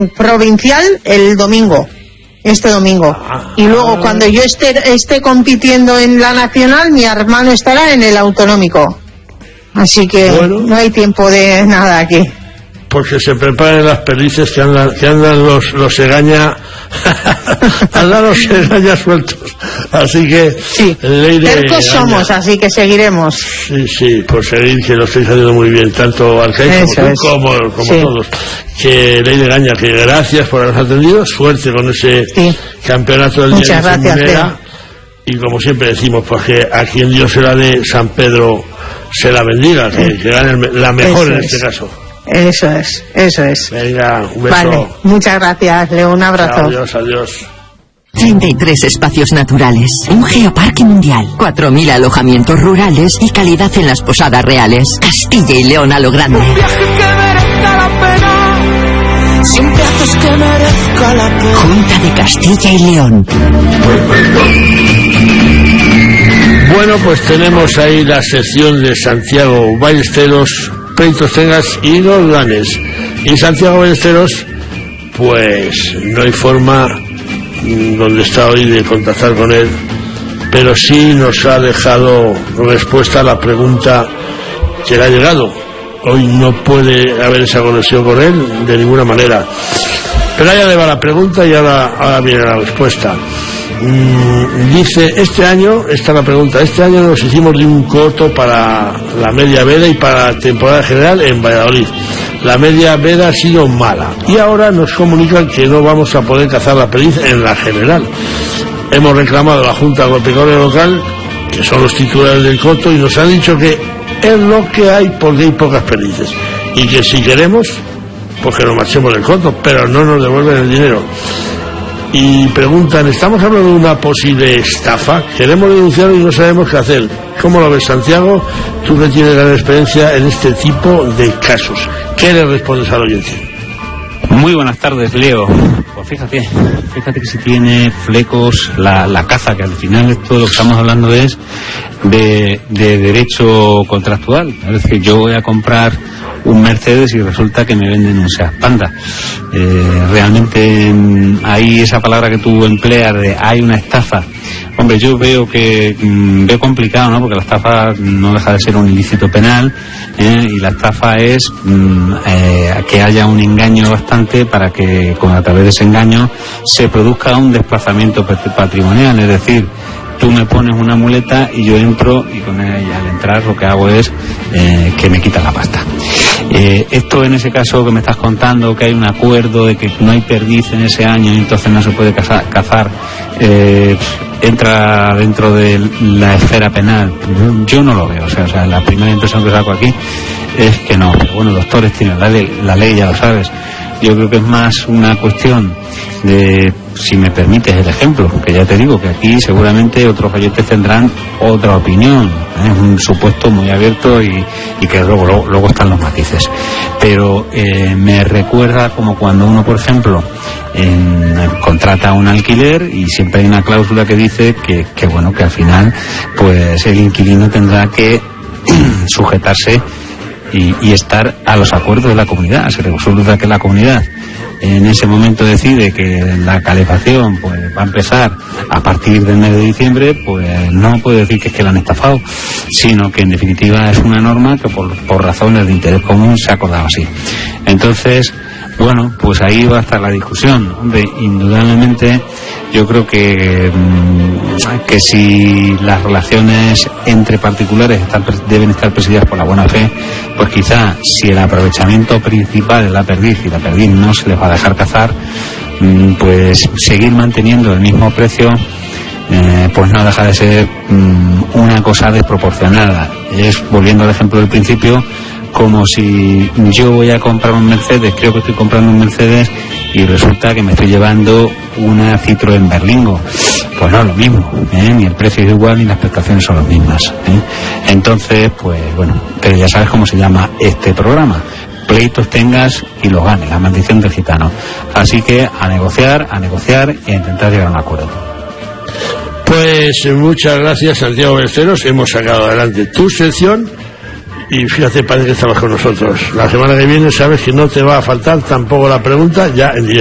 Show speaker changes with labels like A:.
A: provincial el domingo, este domingo. Y luego cuando yo esté compitiendo en la nacional, mi hermano estará en el autonómico. Así que no hay tiempo de nada aquí.
B: Porque se preparen las perdices que andan los Egaña andan los Egaña sueltos, así que
A: sí, tercos somos, así que seguiremos.
B: Sí, por seguir, que lo estáis haciendo muy bien, tanto Arcáiz como todos. Que Leire Egaña, que gracias por habernos atendido, suerte con ese campeonato del día de Munera, y como siempre decimos, pues que a quien Dios se la dé, San Pedro se la bendiga, que gane la mejor en este caso.
A: Eso es.
B: Venga, un beso.
A: Vale, muchas gracias, Leo, un abrazo.
B: Adiós.
C: 33 espacios naturales, un geoparque mundial, 4.000 alojamientos rurales y calidad en las posadas reales. Castilla y León a lo grande.
D: Un viaje que merezca la pena, siempre haces que merezca la pena.
C: Junta de Castilla y León.
B: Bueno, pues tenemos ahí la sección de Santiago Ballesteros, pleitos tengas y los ganes. Y Santiago Ballesteros, pues no hay forma donde está hoy de contactar con él, pero sí nos ha dejado respuesta a la pregunta que le ha llegado. Hoy no puede haber esa conexión con él de ninguna manera, pero allá le va la pregunta y ahora viene la respuesta. Dice, este año nos hicimos de un coto para la media veda y para la temporada general en Valladolid. La media veda ha sido mala y ahora nos comunican que no vamos a poder cazar la perdiz en la general. Hemos reclamado a la Junta Agropecuaria local, que son los titulares del coto, y nos han dicho que es lo que hay porque hay pocas perdices y que si queremos, pues que nos marchemos del coto, pero no nos devuelven el dinero. Y preguntan, estamos hablando de una posible estafa, queremos denunciarlo y no sabemos qué hacer. ¿Cómo lo ves, Santiago? Tú que tienes gran experiencia en este tipo de casos, ¿qué le respondes al oyente?
E: Muy buenas tardes, Leo. Pues fíjate que si tiene flecos la caza, que al final todo lo que estamos hablando es de derecho contractual. Es decir, yo voy a comprar un Mercedes y resulta que me venden un Seat Panda. Realmente ahí esa palabra que tú empleas de hay una estafa, hombre, yo veo complicado, ¿no? Porque la estafa no deja de ser un ilícito penal, y la estafa es que haya un engaño bastante para que a través de ese engaño se produzca un desplazamiento patrimonial. Es decir, tú me pones una muleta y yo entro y con ella al entrar lo que hago es que me quita la pasta. Esto en ese caso que me estás contando, que hay un acuerdo de que no hay perdiz en ese año y entonces no se puede cazar, entra dentro de la esfera penal. Yo no lo veo, o sea, la primera impresión que saco aquí es que no. Pero bueno, doctores tienen la ley, ya lo sabes. Yo creo que es más una cuestión de, si me permites el ejemplo, que ya te digo que aquí seguramente otros oyentes tendrán otra opinión, es un supuesto muy abierto y que luego están los matices, pero me recuerda como cuando uno, por ejemplo, contrata un alquiler y siempre hay una cláusula que dice que bueno, que al final pues el inquilino tendrá que sujetarse y estar a los acuerdos de la comunidad. Si resulta que la comunidad en ese momento decide que la calefacción pues va a empezar a partir del mes de diciembre, pues no puede decir que es que la han estafado, sino que en definitiva es una norma que por razones de interés común se ha acordado así. Entonces, bueno, pues ahí va a estar la discusión. Hombre, indudablemente yo creo que si las relaciones entre particulares deben estar presididas por la buena fe, pues quizá si el aprovechamiento principal es la perdiz y la perdiz no se les va a dejar cazar, pues seguir manteniendo el mismo precio pues no deja de ser una cosa desproporcionada. Es, volviendo al ejemplo del principio, como si yo voy a comprar un Mercedes, creo que estoy comprando un Mercedes y resulta que me estoy llevando una Citroën Berlingo. Pues no es lo mismo, ni el precio es igual ni las prestaciones son las mismas. Entonces, pues bueno, pero ya sabes cómo se llama este programa: pleitos tengas y los ganes, la maldición del gitano. Así que a negociar e intentar llegar a un acuerdo.
B: Pues muchas gracias, Santiago Ballesteros. Hemos sacado adelante tu sección Y fíjate, padre, que estabas con nosotros. La semana que viene sabes que no te va a faltar tampoco la pregunta, ya en directo.